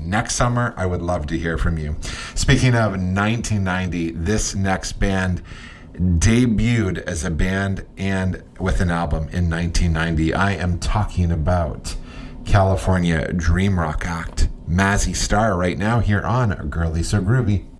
next summer, I would love to hear from you. Speaking of 1990, this next band debuted as a band and with an album in 1990. I am talking about California Dream Rock Act. Mazzy Star right now here on Girly So Groovy.